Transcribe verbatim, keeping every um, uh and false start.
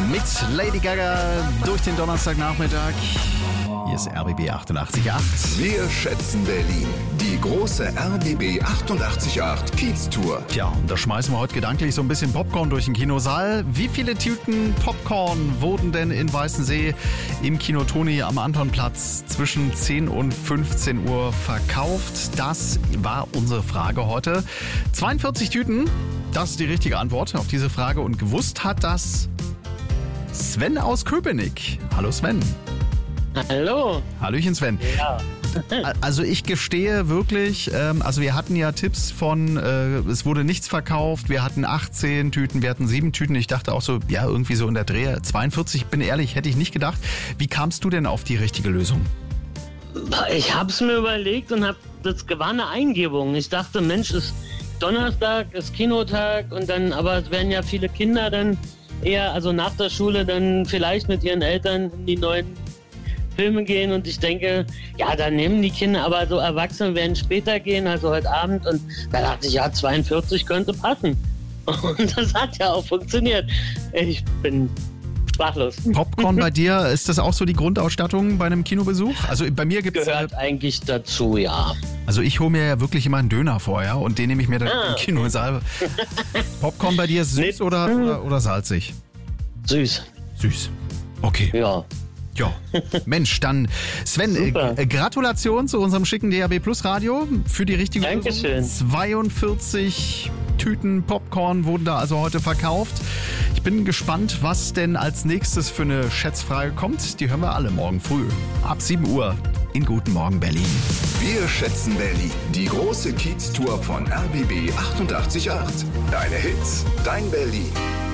mit Lady Gaga durch den Donnerstagnachmittag. Hier ist R B B achtundachtzig Komma acht. Wir schätzen Berlin. Die große R B B achtundachtzig Komma acht Kiez-Tour. Tja, und da schmeißen wir heute gedanklich so ein bisschen Popcorn durch den Kinosaal. Wie viele Tüten Popcorn wurden denn in Weißensee im Kino Toni am Antonplatz zwischen zehn und fünfzehn Uhr verkauft? Das war unsere Frage heute. zweiundvierzig Tüten, das ist die richtige Antwort auf diese Frage. Und gewusst hat das Sven aus Köpenick. Hallo Sven. Hallo. Hallöchen Sven. Ja. Also ich gestehe wirklich, ähm, also wir hatten ja Tipps von, äh, es wurde nichts verkauft, wir hatten achtzehn Tüten, wir hatten sieben Tüten. Ich dachte auch so, ja irgendwie so in der Dreh. zweiundvierzig, bin ehrlich, hätte ich nicht gedacht. Wie kamst du denn auf die richtige Lösung? Ich habe es mir überlegt und hab, das war eine Eingebung. Ich dachte, Mensch, ist Donnerstag, ist Kinotag und dann, aber es werden ja viele Kinder dann eher, also nach der Schule dann vielleicht mit ihren Eltern in die neuen Filme gehen und ich denke, ja, dann nehmen die Kinder, aber so Erwachsene werden später gehen, also heute Abend und da dachte ich, ja, zweiundvierzig könnte passen. Und das hat ja auch funktioniert. Ich bin sprachlos. Popcorn bei dir, ist das auch so die Grundausstattung bei einem Kinobesuch? Also bei mir gibt es... Gehört eigentlich dazu, ja. Also ich hole mir ja wirklich immer einen Döner vorher und den nehme ich mir dann Ah. im Kinosaal. Popcorn bei dir süß Nee. oder, oder, oder salzig? Süß. Süß. Okay. Ja. Ja, Mensch, dann Sven, Super. äh, Gratulation zu unserem schicken D A B Plus Radio für die richtige Dankeschön. Lösung. zweiundvierzig Tüten Popcorn wurden da also heute verkauft. Ich bin gespannt, was denn als nächstes für eine Schätzfrage kommt. Die hören wir alle morgen früh ab sieben Uhr in Guten Morgen Berlin. Wir schätzen Berlin. Die große Kiez-Tour von R B B achtundachtzig Komma acht. Deine Hits, dein Berlin.